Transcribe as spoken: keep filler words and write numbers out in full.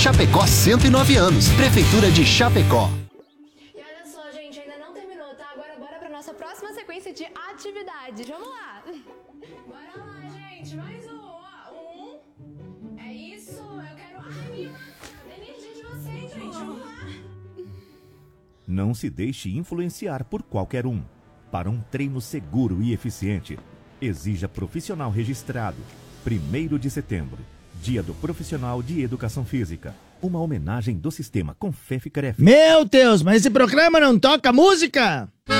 Chapecó, cento e nove anos. Prefeitura de Chapecó. E olha só, gente, ainda não terminou, tá? Agora bora pra nossa próxima sequência de atividades. Vamos lá. Bora lá, gente. Mais um. Ó, um. É isso. Eu quero a energia de vocês, gente. Vamos lá. Não se deixe influenciar por qualquer um. Para um treino seguro e eficiente, exija profissional registrado. primeiro de setembro, Dia do Profissional de Educação Física. Uma homenagem do sistema Confef Cref. Meu Deus, mas esse programa não toca música?